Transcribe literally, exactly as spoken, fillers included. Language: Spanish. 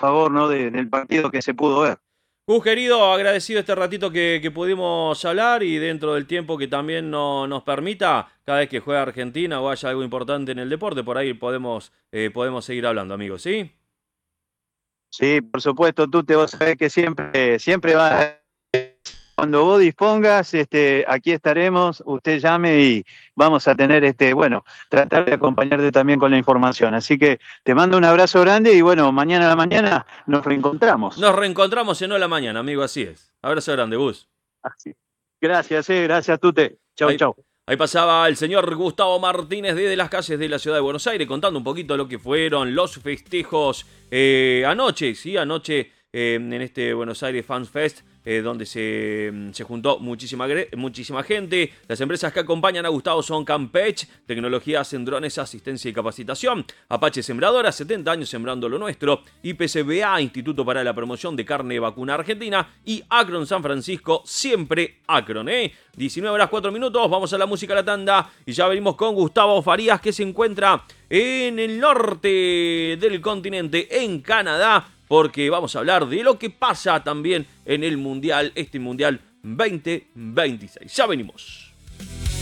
favor, ¿no? de- del partido que se pudo ver. Gus, querido, agradecido este ratito que, que pudimos hablar y dentro del tiempo que también no- nos permita, cada vez que juega Argentina o haya algo importante en el deporte, por ahí podemos, eh, podemos seguir hablando, amigos, ¿sí? Sí, por supuesto, tú te vas a ver que siempre, siempre va. Cuando vos dispongas, este, aquí estaremos, usted llame y vamos a tener, este, bueno, tratar de acompañarte también con la información. Así que te mando un abrazo grande y bueno, mañana a la mañana nos reencontramos. Nos reencontramos en la mañana, amigo, así es. Abrazo grande, Gus. Así. Gracias, eh, gracias, Tute. Chau, Ahí, chau. ahí pasaba el señor Gustavo Martínez desde las calles de la ciudad de Buenos Aires contando un poquito lo que fueron los festejos eh, anoche, sí, anoche eh, en este Buenos Aires Fans Fest, eh, donde se, se juntó muchísima, muchísima gente. Las empresas que acompañan a Gustavo son Campech, Tecnologías en Drones, Asistencia y Capacitación, Apache Sembradora, setenta años sembrando lo nuestro, I P C B A, Instituto para la Promoción de Carne Vacuna Argentina, y Acron San Francisco, siempre Acron, ¿eh? diecinueve horas cuatro minutos, vamos a la música a la tanda y ya venimos con Gustavo Farías, que se encuentra en el norte del continente, en Canadá, porque vamos a hablar de lo que pasa también en el Mundial, este Mundial veinte veintiséis. Ya venimos.